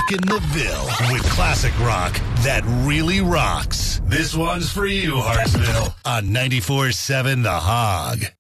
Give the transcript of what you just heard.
Rockin' the Ville with classic rock that really rocks. This one's for you, Hartsville, on 94.7 The Hog.